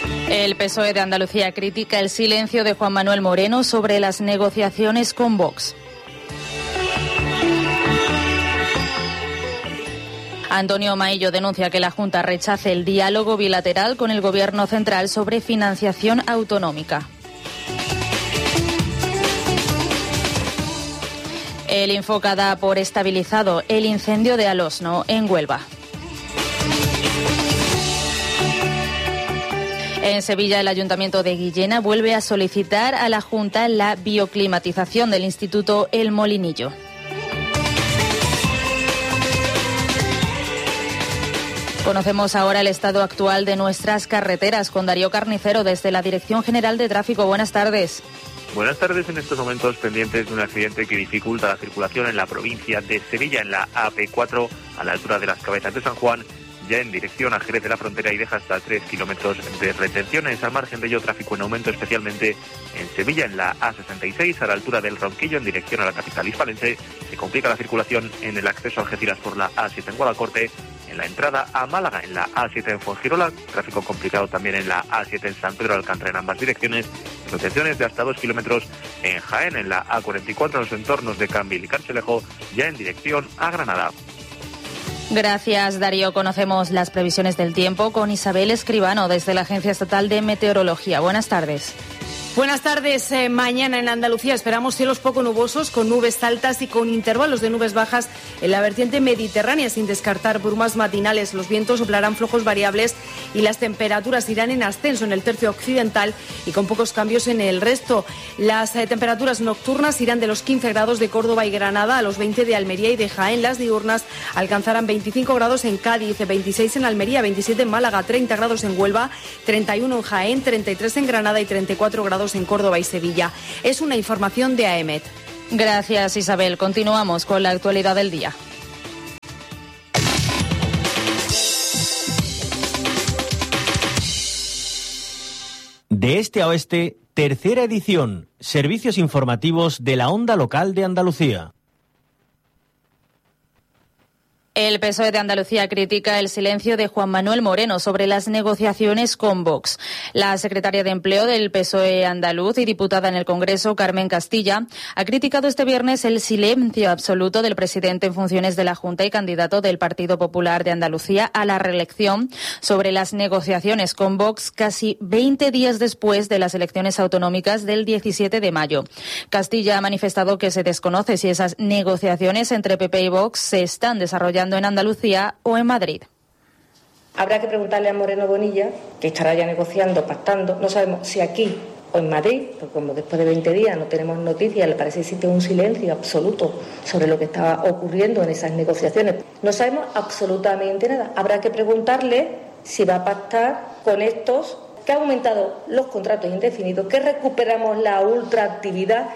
El PSOE de Andalucía critica el silencio de Juan Manuel Moreno sobre las negociaciones con Vox. Antonio Maillo denuncia que la Junta rechace el diálogo bilateral con el Gobierno central sobre financiación autonómica. El Infoca da por estabilizado el incendio de Alosno, en Huelva. En Sevilla, el Ayuntamiento de Guillena vuelve a solicitar a la Junta la bioclimatización del Instituto El Molinillo. Conocemos ahora el estado actual de nuestras carreteras con Darío Carnicero desde la Dirección General de Tráfico. Buenas tardes. Buenas tardes. En estos momentos pendientes de un accidente que dificulta la circulación en la provincia de Sevilla, en la AP4, a la altura de las Cabezas de San Juan, ya en dirección a Jerez de la Frontera, y deja hasta 3 kilómetros de retenciones. Al margen de ello, tráfico en aumento, especialmente en Sevilla, en la A66, a la altura del Ronquillo, en dirección a la capital hispalense. Se complica la circulación en el acceso a Algeciras por la A7 en Guadalcorte, en la entrada a Málaga, en la A7 en Fuengirola, tráfico complicado también en la A7 en San Pedro de Alcántara en ambas direcciones, retenciones de hasta 2 kilómetros en Jaén, en la A44 en los entornos de Cambil y Canchelejo, ya en dirección a Granada. Gracias, Darío. Conocemos las previsiones del tiempo con Isabel Escribano desde la Agencia Estatal de Meteorología. Buenas tardes. Buenas tardes. Mañana en Andalucía esperamos cielos poco nubosos, con nubes altas y con intervalos de nubes bajas en la vertiente mediterránea, sin descartar brumas matinales. Los vientos soplarán flojos variables y las temperaturas irán en ascenso en el tercio occidental y con pocos cambios en el resto. Las temperaturas nocturnas irán de los 15 grados de Córdoba y Granada a los 20 de Almería y de Jaén. Las diurnas alcanzarán 25 grados en Cádiz, 26 en Almería, 27 en Málaga, 30 grados en Huelva, 31 en Jaén, 33 en Granada y 34 grados en Córdoba y Sevilla. Es una información de AEMET. Gracias, Isabel. Continuamos con la actualidad del día. De este a oeste, tercera edición. Servicios informativos de la onda local de Andalucía. El PSOE de Andalucía critica el silencio de Juan Manuel Moreno sobre las negociaciones con Vox. La secretaria de Empleo del PSOE andaluz y diputada en el Congreso, Carmen Castilla, ha criticado este viernes el silencio absoluto del presidente en funciones de la Junta y candidato del Partido Popular de Andalucía a la reelección sobre las negociaciones con Vox casi 20 días después de las elecciones autonómicas del 17 de mayo. Castilla ha manifestado que se desconoce si esas negociaciones entre PP y Vox se están desarrollando en Andalucía o en Madrid. Habrá que preguntarle a Moreno Bonilla, que estará ya negociando, pactando. No sabemos si aquí o en Madrid, porque como después de 20 días no tenemos noticias, le parece que existe un silencio absoluto sobre lo que estaba ocurriendo en esas negociaciones. No sabemos absolutamente nada. Habrá que preguntarle si va a pactar con estos que han aumentado los contratos indefinidos, que recuperamos la ultraactividad.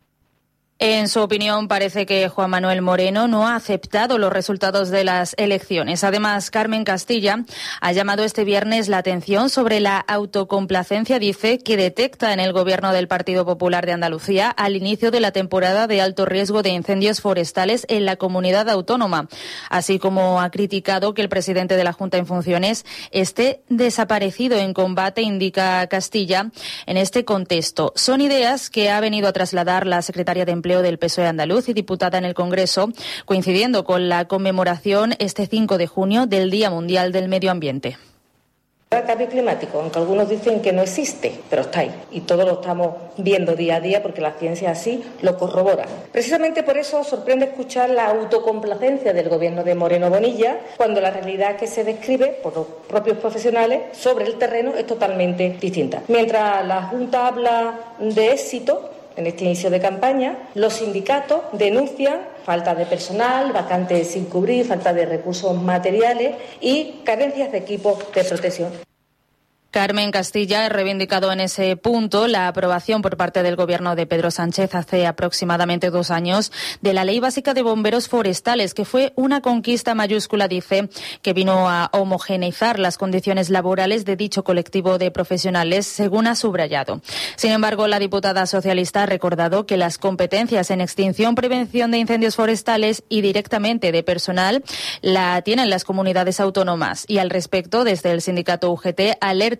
En su opinión, parece que Juan Manuel Moreno no ha aceptado los resultados de las elecciones. Además, Carmen Castilla ha llamado este viernes la atención sobre la autocomplacencia, dice, que detecta en el Gobierno del Partido Popular de Andalucía al inicio de la temporada de alto riesgo de incendios forestales en la comunidad autónoma, así como ha criticado que el presidente de la Junta en funciones esté desaparecido en combate, indica Castilla, en este contexto. Son ideas que ha venido a trasladar la secretaria de Empleo del PSOE andaluz y diputada en el Congreso, coincidiendo con la conmemoración este 5 de junio del Día Mundial del Medio Ambiente. El cambio climático, aunque algunos dicen que no existe, pero está ahí y todos lo estamos viendo día a día porque la ciencia así lo corrobora. Precisamente por eso sorprende escuchar la autocomplacencia del Gobierno de Moreno Bonilla, cuando la realidad que se describe por los propios profesionales sobre el terreno es totalmente distinta. Mientras la Junta habla de éxito en este inicio de campaña, los sindicatos denuncian falta de personal, vacantes sin cubrir, falta de recursos materiales y carencias de equipos de protección. Carmen Castilla ha reivindicado en ese punto la aprobación por parte del Gobierno de Pedro Sánchez hace aproximadamente 2 años de la Ley Básica de Bomberos Forestales, que fue una conquista mayúscula, dice, que vino a homogeneizar las condiciones laborales de dicho colectivo de profesionales, según ha subrayado. Sin embargo, la diputada socialista ha recordado que las competencias en extinción, prevención de incendios forestales y directamente de personal la tienen las comunidades autónomas y al respecto, desde el sindicato UGT alertan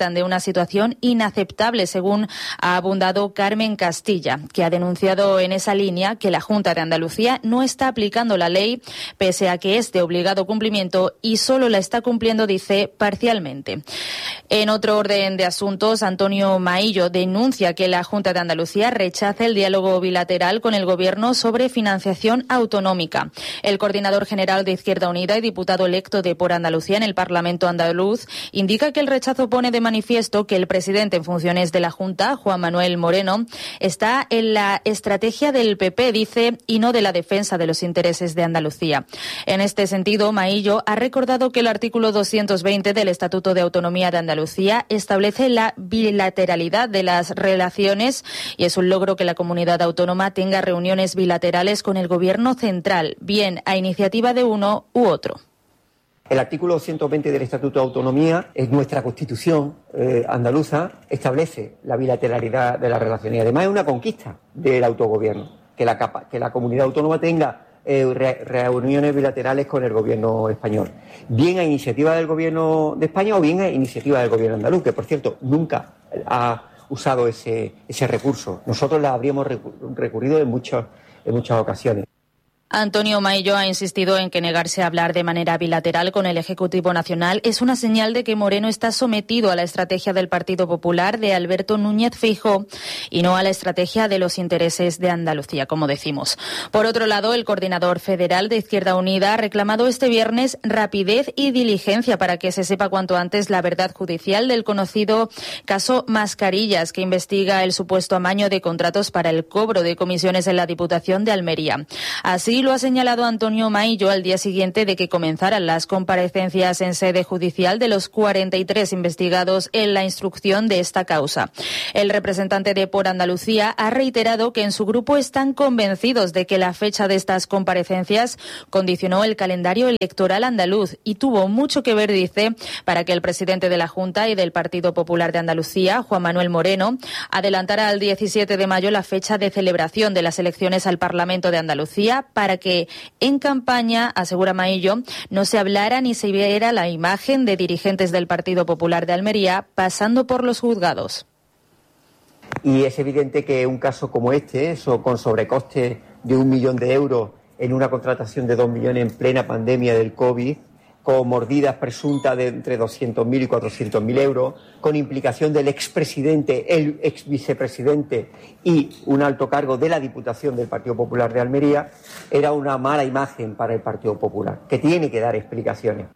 tratan de una situación inaceptable, según ha abundado Carmen Castilla, que ha denunciado en esa línea que la Junta de Andalucía no está aplicando la ley, pese a que es de obligado cumplimiento, y solo la está cumpliendo, dice, parcialmente. En otro orden de asuntos, Antonio Maillo denuncia que la Junta de Andalucía rechaza el diálogo bilateral con el Gobierno sobre financiación autonómica. El coordinador general de Izquierda Unida y diputado electo de Por Andalucía en el Parlamento andaluz indica que el rechazo pone de manifiesto que el presidente en funciones de la Junta, Juan Manuel Moreno, está en la estrategia del PP, dice, y no de la defensa de los intereses de Andalucía. En este sentido, Maillo ha recordado que el artículo 220 del Estatuto de Autonomía de Andalucía establece la bilateralidad de las relaciones y es un logro que la comunidad autónoma tenga reuniones bilaterales con el Gobierno central, bien a iniciativa de uno u otro. El artículo 220 del Estatuto de Autonomía, es nuestra Constitución andaluza, establece la bilateralidad de las relaciones. Y además es una conquista del autogobierno, que la comunidad autónoma tenga reuniones bilaterales con el Gobierno español, bien a iniciativa del Gobierno de España o bien a iniciativa del Gobierno andaluz, que por cierto nunca ha usado ese recurso. Nosotros la habríamos recurrido en muchas ocasiones. Antonio Maillo ha insistido en que negarse a hablar de manera bilateral con el Ejecutivo Nacional es una señal de que Moreno está sometido a la estrategia del Partido Popular de Alberto Núñez Feijóo y no a la estrategia de los intereses de Andalucía, como decimos. Por otro lado, el coordinador federal de Izquierda Unida ha reclamado este viernes rapidez y diligencia para que se sepa cuanto antes la verdad judicial del conocido caso Mascarillas, que investiga el supuesto amaño de contratos para el cobro de comisiones en la Diputación de Almería. Así lo ha señalado Antonio Maillo al día siguiente de que comenzaran las comparecencias en sede judicial de los 43 investigados en la instrucción de esta causa. El representante de Por Andalucía ha reiterado que en su grupo están convencidos de que la fecha de estas comparecencias condicionó el calendario electoral andaluz y tuvo mucho que ver, dice, para que el presidente de la Junta y del Partido Popular de Andalucía, Juan Manuel Moreno, adelantara al 17 de mayo la fecha de celebración de las elecciones al Parlamento de Andalucía para que en campaña, asegura Maillo, no se hablara ni se viera la imagen de dirigentes del Partido Popular de Almería pasando por los juzgados. Y es evidente que un caso como este, con sobrecoste de 1 millón de euros en una contratación de 2 millones en plena pandemia del COVID, con mordidas presuntas de entre 200.000 y 400.000 euros, con implicación del expresidente, el exvicepresidente y un alto cargo de la Diputación del Partido Popular de Almería, era una mala imagen para el Partido Popular, que tiene que dar explicaciones.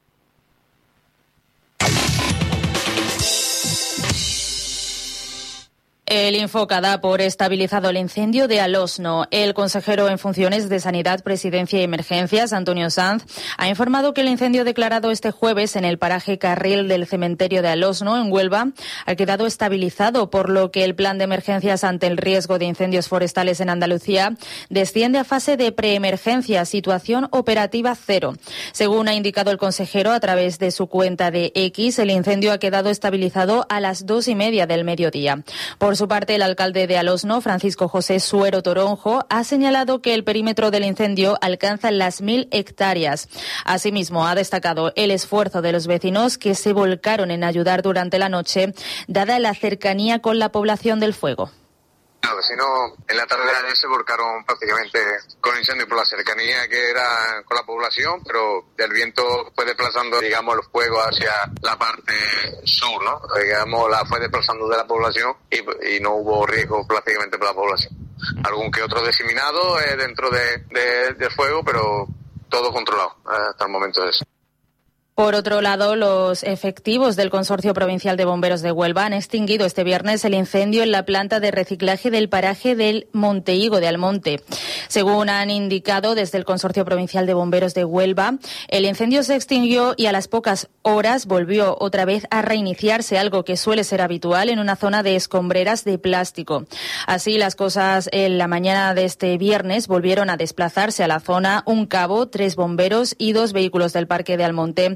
El Infoca da por estabilizado el incendio de Alosno. El consejero en funciones de Sanidad, Presidencia y Emergencias, Antonio Sanz, ha informado que el incendio declarado este jueves en el paraje Carril del cementerio de Alosno, en Huelva, ha quedado estabilizado, por lo que el plan de emergencias ante el riesgo de incendios forestales en Andalucía desciende a fase de preemergencia, situación operativa cero. Según ha indicado el consejero a través de su cuenta de X, el incendio ha quedado estabilizado a las 2:30 del mediodía. Por su parte, el alcalde de Alosno, Francisco José Suero Toronjo, ha señalado que el perímetro del incendio alcanza las 1.000 hectáreas. Asimismo, ha destacado el esfuerzo de los vecinos que se volcaron en ayudar durante la noche, dada la cercanía con la población del fuego. Los vecinos en la tarde de ayer se volcaron prácticamente con el incendio por la cercanía que era con la población, pero el viento fue desplazando, digamos, el fuego hacia la parte sur, ¿no? Digamos, la fue desplazando de la población y no hubo riesgo prácticamente para la población. Algún que otro diseminado dentro del fuego, pero todo controlado hasta el momento de eso. Por otro lado, los efectivos del Consorcio Provincial de Bomberos de Huelva han extinguido este viernes el incendio en la planta de reciclaje del paraje del Montehigo de Almonte. Según han indicado desde el Consorcio Provincial de Bomberos de Huelva, el incendio se extinguió y a las pocas horas volvió otra vez a reiniciarse, algo que suele ser habitual en una zona de escombreras de plástico. Así las cosas, en la mañana de este viernes volvieron a desplazarse a la zona un cabo, 3 bomberos y 2 vehículos del Parque de Almonte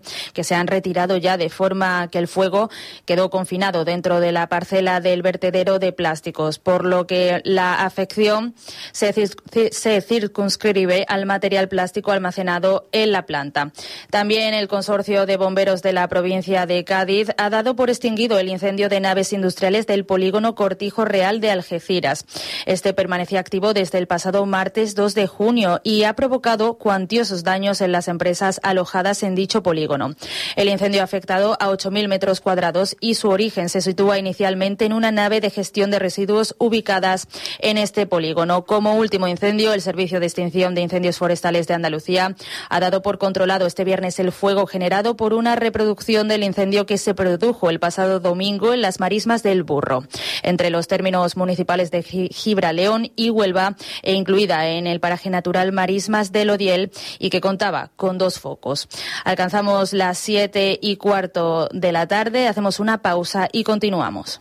que se han retirado ya, de forma que el fuego quedó confinado dentro de la parcela del vertedero de plásticos, por lo que la afección se circunscribe al material plástico almacenado en la planta. También el Consorcio de Bomberos de la provincia de Cádiz ha dado por extinguido el incendio de naves industriales del polígono Cortijo Real de Algeciras. Este permanecía activo desde el pasado martes 2 de junio y ha provocado cuantiosos daños en las empresas alojadas en dicho polígono. El incendio ha afectado a 8.000 metros cuadrados y su origen se sitúa inicialmente en una nave de gestión de residuos ubicadas en este polígono. Como último incendio, el Servicio de Extinción de Incendios Forestales de Andalucía ha dado por controlado este viernes el fuego generado por una reproducción del incendio que se produjo el pasado domingo en las marismas del Burro, entre los términos municipales de Gibraleón y Huelva, e incluida en el paraje natural Marismas del Odiel, y que contaba con 2 focos. Alcanzamos las 7:15 de la tarde, hacemos una pausa y continuamos.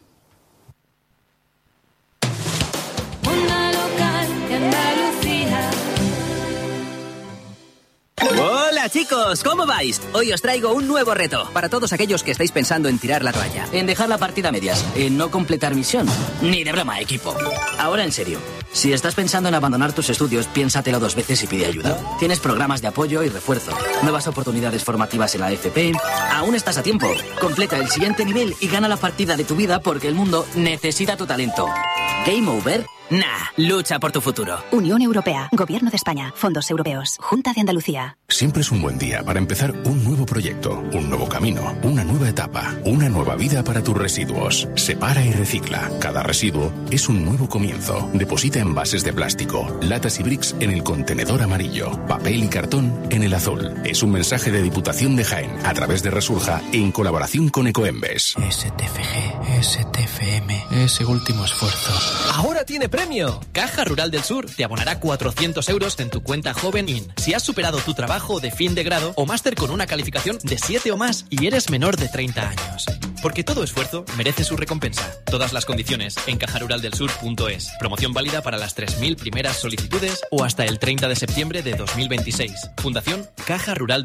Hola chicos, ¿cómo vais? Hoy os traigo un nuevo reto para todos aquellos que estáis pensando en tirar la toalla, en dejar la partida a medias, en no completar misión. Ni de broma, equipo. Ahora en serio, si estás pensando en abandonar tus estudios, piénsatelo 2 veces y pide ayuda. Tienes programas de apoyo y refuerzo, nuevas oportunidades formativas en la FP. Aún estás a tiempo. Completa el siguiente nivel y gana la partida de tu vida, porque el mundo necesita tu talento. ¿Game over? Nah, lucha por tu futuro. Unión Europea, Gobierno de España, Fondos Europeos, Junta de Andalucía. Siempre es un buen día para empezar un nuevo proyecto, un nuevo camino, una nueva etapa, una nueva vida para tus residuos. Separa y recicla. Cada residuo es un nuevo comienzo. Deposita envases de plástico, latas y bricks en el contenedor amarillo, papel y cartón en el azul. Es un mensaje de Diputación de Jaén a través de Resurja en colaboración con Ecoembes. STFG, STFM, ese último esfuerzo. ¡Ahora tiene premio! Caja Rural del Sur te abonará 400 euros en tu cuenta Joven In si has superado tu trabajo de fin de grado o máster con una calificación de 7 o más y eres menor de 30 años. Porque todo esfuerzo merece su recompensa. Todas las condiciones en cajaruraldelsur.es. Promoción válida para las 3.000 primeras solicitudes o hasta el 30 de septiembre de 2026. Fundación Caja Rural del